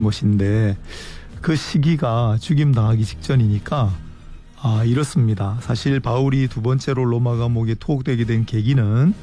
것인데 그 시기가 죽임 당하기 직전이니까 이렇습니다. 사실 바울이 두 번째로 로마 감옥에 투옥되게 된 계기는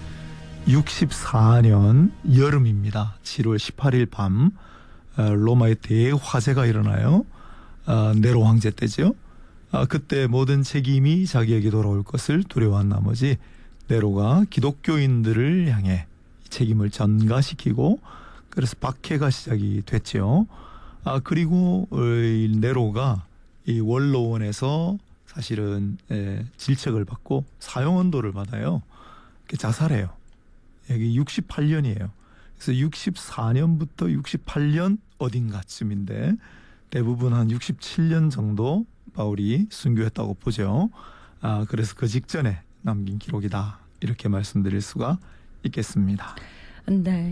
64년 여름입니다. 7월 18일 밤 로마에 대화재가 일어나요. 네로 황제 때죠. 그때 모든 책임이 자기에게 돌아올 것을 두려워한 나머지 네로가 기독교인들을 향해 책임을 전가시키고 그래서 박해가 시작이 됐죠. 그리고 네로가 이 원로원에서 사실은 질책을 받고 사형언도를 받아요. 자살해요. 여기 68년이에요. 그래서 64년부터 68년 어딘가쯤인데 대부분 한 67년 정도 바울이 순교했다고 보죠. 그래서 그 직전에 남긴 기록이다. 이렇게 말씀드릴 수가 있겠습니다. 네.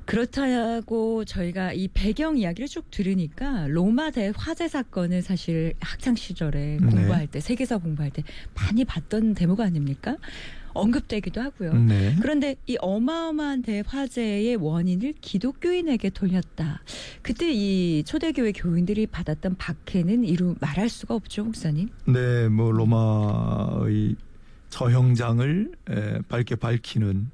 그렇다고 저희가 이 배경 이야기를 쭉 들으니까 로마 대화재 사건을 사실 학창 시절에 공부할 때, 세계사 공부할 때 많이 봤던 대목 아닙니까? 언급되기도 하고요. 네. 그런데 이 어마어마한 대화재의 원인을 기독교인에게 돌렸다. 그때 이 초대교회 교인들이 받았던 박해는 이루 말할 수가 없죠, 목사님? 네, 뭐 로마의 저형장을 밝게 밝히는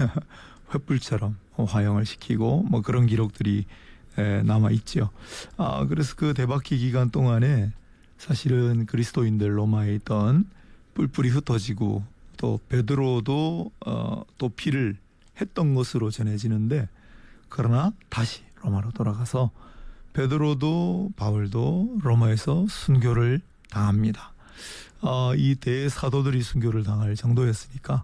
횃불처럼 화형을 시키고 뭐 그런 기록들이 남아 있죠. 그래서 그 대박희 기간 동안에 사실은 그리스도인들 로마에 있던 뿔뿔이 흩어지고 또 베드로도 도피를 했던 것으로 전해지는데 그러나 다시 로마로 돌아가서 베드로도 바울도 로마에서 순교를 당합니다. 이 대사도들이 순교를 당할 정도였으니까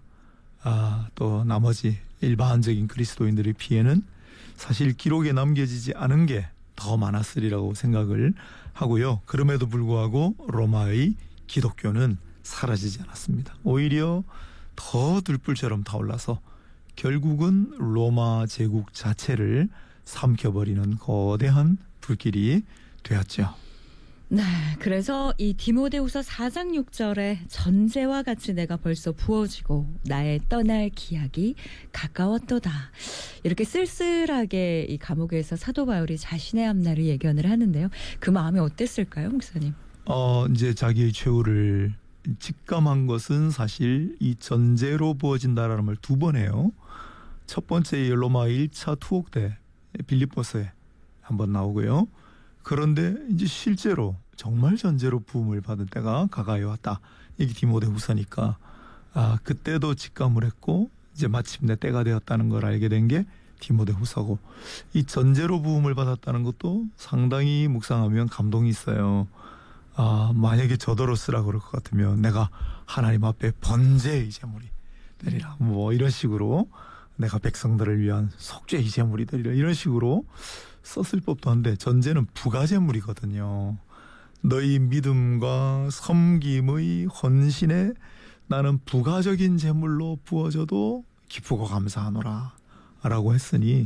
또 나머지 일반적인 그리스도인들의 피해는 사실 기록에 남겨지지 않은 게 더 많았으리라고 생각을 하고요. 그럼에도 불구하고 로마의 기독교는 사라지지 않았습니다. 오히려 더 들불처럼 타올라서 결국은 로마 제국 자체를 삼켜버리는 거대한 불길이 되었죠. 네, 그래서 이 디모데후서 4장 6절에 전제와 같이 내가 벌써 부어지고 나의 떠날 기약이 가까웠도다. 이렇게 쓸쓸하게 이 감옥에서 사도 바울이 자신의 앞날을 예견을 하는데요. 그 마음이 어땠을까요, 목사님? 이제 자기의 최후를 직감한 것은 사실 이 전제로 부어진다라는 말 두 번 해요. 첫 번째 로마 1차 투옥 때 빌립보서에 한번 나오고요. 그런데 이제 실제로 정말 전제로 부음을 받은 때가 가까이 왔다. 이게 디모데후서니까 그때도 직감을 했고 이제 마침내 때가 되었다는 걸 알게 된 게 디모데후서고 이 전제로 부음을 받았다는 것도 상당히 묵상하면 감동이 있어요. 만약에 저더러 쓰라 그럴 것 같으면 내가 하나님 앞에 번제의 제물이 되리라. 뭐 이런 식으로 내가 백성들을 위한 속죄의 제물이 되리라. 이런 식으로 썼을 법도 한데 전제는 부가제물이거든요. 너희 믿음과 섬김의 헌신에 나는 부가적인 제물로 부어져도 기쁘고 감사하노라 라고 했으니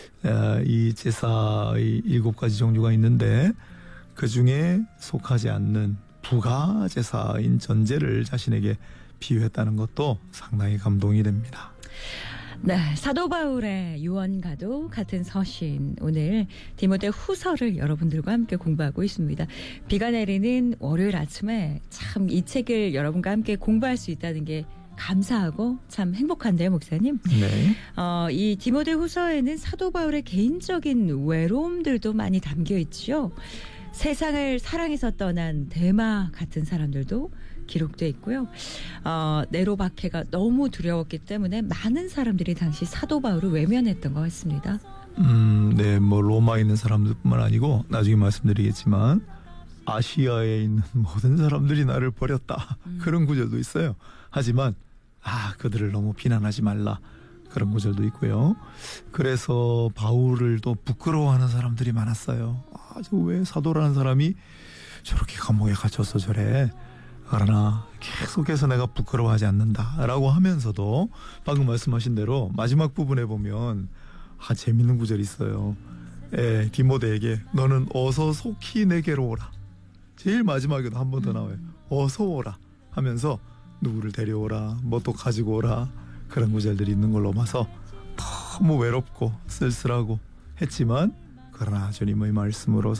이 제사의 7가지 종류가 있는데 그중에 속하지 않는 부가제사인 전제를 자신에게 비유했다는 것도 상당히 감동이 됩니다. 네, 사도 바울의 유언과도 같은 서신, 오늘 디모데 후서를 여러분들과 함께 공부하고 있습니다. 비가 내리는 월요일 아침에 참 이 책을 여러분과 함께 공부할 수 있다는 게 감사하고 참 행복한데요, 목사님. 네. 이 디모데 후서에는 사도 바울의 개인적인 외로움들도 많이 담겨 있죠. 세상을 사랑해서 떠난 데마 같은 사람들도 기록돼 있고요. 네로 박해가 너무 두려웠기 때문에 많은 사람들이 당시 사도 바울을 외면했던 것 같습니다. 네, 뭐 로마에 있는 사람들뿐만 아니고 나중에 말씀드리겠지만 아시아에 있는 모든 사람들이 나를 버렸다. 그런 구절도 있어요. 하지만 그들을 너무 비난하지 말라. 그런 구절도 있고요. 그래서 바울을 또 부끄러워하는 사람들이 많았어요. 저 왜 사도라는 사람이 저렇게 감옥에 갇혀서 저래. 그러나 계속해서 내가 부끄러워하지 않는다라고 하면서도 방금 말씀하신 대로 마지막 부분에 보면 재밌는 구절이 있어요. 디모데에게 너는 어서 속히 내게로 오라. 제일 마지막에도 한 번 더 나와요. 어서 오라 하면서 누구를 데려오라, 뭐 또 가지고 오라, 그런 구절들이 있는 걸로 봐서 너무 외롭고 쓸쓸하고 했지만 그러나 주님의 말씀으로